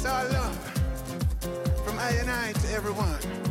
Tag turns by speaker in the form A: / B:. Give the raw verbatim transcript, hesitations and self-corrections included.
A: It's all love from I and I to everyone.